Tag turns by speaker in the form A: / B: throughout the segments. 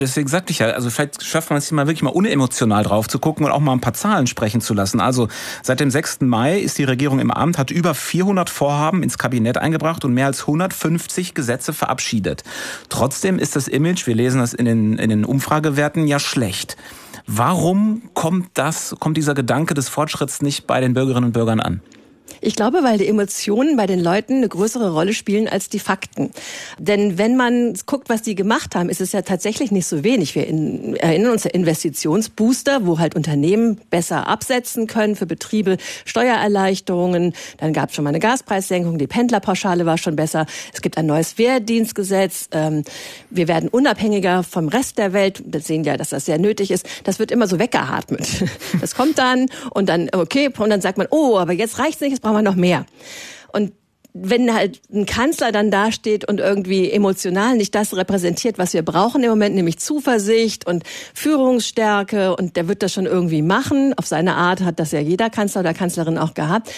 A: Deswegen sagte ich ja, also vielleicht schafft man es hier mal wirklich mal unemotional drauf zu gucken und auch mal ein paar Zahlen sprechen zu lassen. Also seit dem 6. Mai ist die Regierung im Amt, hat über 400 Vorhaben ins Kabinett eingebracht und mehr als 150 Gesetze verabschiedet. Trotzdem ist das Image, wir lesen das in den Umfragewerten, ja schlecht. Warum kommt dieser Gedanke des Fortschritts nicht bei den Bürgerinnen und Bürgern an?
B: Ich glaube, weil die Emotionen bei den Leuten eine größere Rolle spielen als die Fakten. Denn wenn man guckt, was die gemacht haben, ist es ja tatsächlich nicht so wenig. Wir erinnern uns an Investitionsbooster, wo halt Unternehmen besser absetzen können für Betriebe, Steuererleichterungen. Dann gab es schon mal eine Gaspreissenkung, die Pendlerpauschale war schon besser. Es gibt ein neues Wehrdienstgesetz. Wir werden unabhängiger vom Rest der Welt. Wir sehen ja, dass das sehr nötig ist. Das wird immer so weggeatmet. Das kommt dann und dann, okay, und dann sagt man, oh, aber jetzt reicht's nicht, brauchen wir noch mehr. Und wenn halt ein Kanzler dann dasteht und irgendwie emotional nicht das repräsentiert, was wir brauchen im Moment, nämlich Zuversicht und Führungsstärke, und der wird das schon irgendwie machen, auf seine Art hat das ja jeder Kanzler oder Kanzlerin auch gehabt,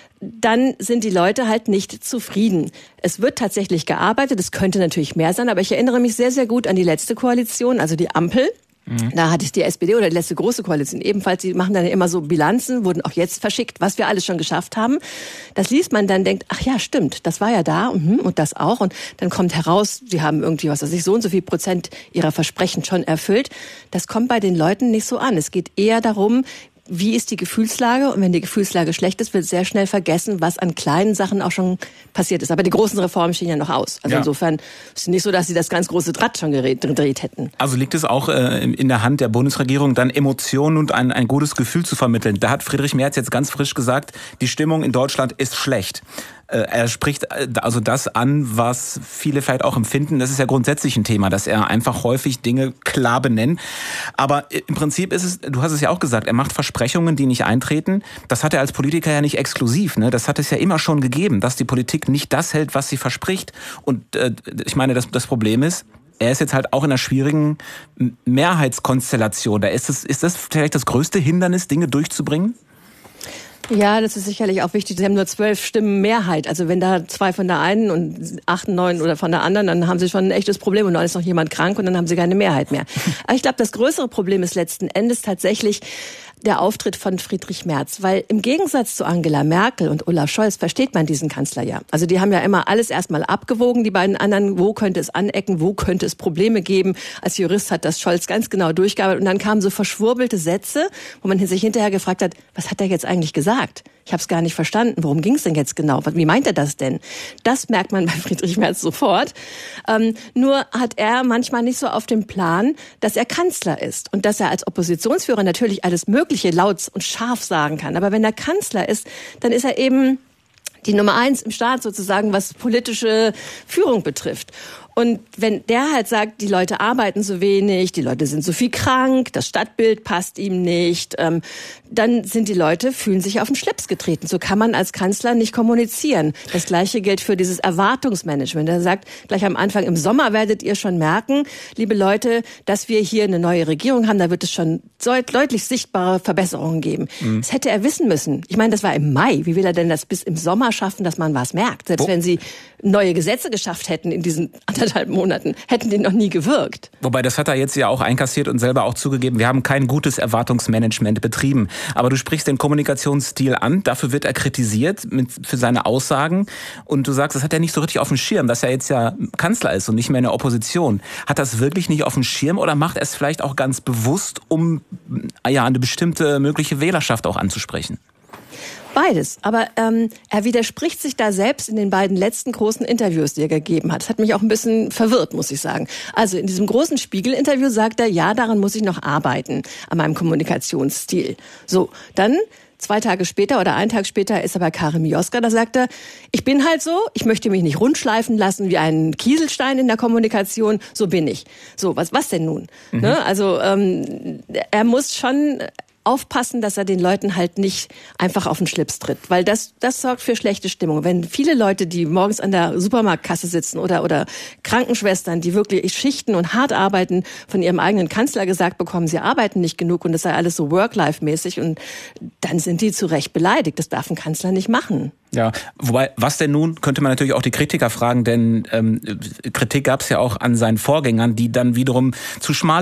B: dann sind die Leute halt nicht zufrieden. Es wird tatsächlich gearbeitet, es könnte natürlich mehr sein, aber ich erinnere mich sehr, sehr gut an die letzte Koalition, also die Ampel. Da hatte es die SPD oder die letzte große Koalition ebenfalls, die machen dann immer so Bilanzen, wurden auch jetzt verschickt, was wir alles schon geschafft haben. Das liest man dann, denkt, ach ja, stimmt, das war ja da und das auch. Und dann kommt heraus, sie haben irgendwie, was weiß ich, so und so viel Prozent ihrer Versprechen schon erfüllt. Das kommt bei den Leuten nicht so an. Es geht eher darum, wie ist die Gefühlslage? Und wenn die Gefühlslage schlecht ist, wird sehr schnell vergessen, was an kleinen Sachen auch schon passiert ist. Aber die großen Reformen stehen ja noch aus. Also insofern ist es nicht so, dass sie das ganz große Draht schon gedreht hätten.
A: Also liegt es auch in der Hand der Bundesregierung, dann Emotionen und ein gutes Gefühl zu vermitteln. Da hat Friedrich Merz jetzt ganz frisch gesagt, die Stimmung in Deutschland ist schlecht. Er spricht also das an, was viele vielleicht auch empfinden. Das ist ja grundsätzlich ein Thema, dass er einfach häufig Dinge klar benennt. Aber im Prinzip ist es, du hast es ja auch gesagt, er macht Versprechungen, die nicht eintreten. Das hat er als Politiker ja nicht exklusiv, ne? Das hat es ja immer schon gegeben, dass die Politik nicht das hält, was sie verspricht. Und ich meine, das Problem ist, er ist jetzt halt auch in einer schwierigen Mehrheitskonstellation. Ist das vielleicht das größte Hindernis, Dinge durchzubringen?
B: Ja, das ist sicherlich auch wichtig. Sie haben nur 12 Stimmen Mehrheit. Also wenn da 2 von der einen und 8, 9 oder von der anderen, dann haben sie schon ein echtes Problem und dann ist noch jemand krank und dann haben sie keine Mehrheit mehr. Aber ich glaube, das größere Problem ist letzten Endes tatsächlich der Auftritt von Friedrich Merz. Weil im Gegensatz zu Angela Merkel und Olaf Scholz versteht man diesen Kanzler ja. Also die haben ja immer alles erstmal abgewogen, die beiden anderen. Wo könnte es anecken? Wo könnte es Probleme geben? Als Jurist hat das Scholz ganz genau durchgearbeitet. Und dann kamen so verschwurbelte Sätze, wo man sich hinterher gefragt hat, was hat er jetzt eigentlich gesagt? Ich habe es gar nicht verstanden. Worum ging es denn jetzt genau? Wie meint er das denn? Das merkt man bei Friedrich Merz sofort. Nur hat er manchmal nicht so auf dem Plan, dass er Kanzler ist und dass er als Oppositionsführer natürlich alles Mögliche laut und scharf sagen kann. Aber wenn er Kanzler ist, dann ist er eben die Nummer 1 im Staat sozusagen, was politische Führung betrifft. Und wenn der halt sagt, die Leute arbeiten so wenig, die Leute sind so viel krank, das Stadtbild passt ihm nicht, dann sind die Leute, fühlen sich auf den Schlips getreten. So kann man als Kanzler nicht kommunizieren. Das Gleiche gilt für dieses Erwartungsmanagement. Er sagt gleich am Anfang, im Sommer werdet ihr schon merken, liebe Leute, dass wir hier eine neue Regierung haben, da wird es schon deutlich sichtbare Verbesserungen geben. Das hätte er wissen müssen. Ich meine, das war im Mai. Wie will er denn das bis im Sommer schaffen, dass man was merkt? Selbst wenn sie neue Gesetze geschafft hätten in diesen 1,5 Monaten, hätten die noch nie gewirkt.
A: Wobei, das hat er jetzt ja auch einkassiert und selber auch zugegeben, wir haben kein gutes Erwartungsmanagement betrieben. Aber du sprichst den Kommunikationsstil an, dafür wird er kritisiert für seine Aussagen. Und du sagst, das hat er nicht so richtig auf dem Schirm, dass er jetzt ja Kanzler ist und nicht mehr in der Opposition. Hat er es wirklich nicht auf dem Schirm oder macht er es vielleicht auch ganz bewusst, um eine bestimmte mögliche Wählerschaft auch anzusprechen?
B: Beides. Aber er widerspricht sich da selbst in den beiden letzten großen Interviews, die er gegeben hat. Das hat mich auch ein bisschen verwirrt, muss ich sagen. Also in diesem großen Spiegel-Interview sagt er, ja, daran muss ich noch arbeiten, an meinem Kommunikationsstil. So, dann 2 Tage später oder 1 Tag später ist er bei Karin Mioska, da sagt er, ich bin halt so, ich möchte mich nicht rundschleifen lassen wie ein Kieselstein in der Kommunikation, so bin ich. So, was denn nun? Ne? Also er muss schon aufpassen, dass er den Leuten halt nicht einfach auf den Schlips tritt. Weil das sorgt für schlechte Stimmung. Wenn viele Leute, die morgens an der Supermarktkasse sitzen oder Krankenschwestern, die wirklich schichten und hart arbeiten, von ihrem eigenen Kanzler gesagt bekommen, sie arbeiten nicht genug und das sei alles so Work-Life-mäßig, und dann sind die zu Recht beleidigt. Das darf ein Kanzler nicht machen.
A: Ja, wobei, was denn nun, könnte man natürlich auch die Kritiker fragen, denn Kritik gab es ja auch an seinen Vorgängern, die dann wiederum zu schmal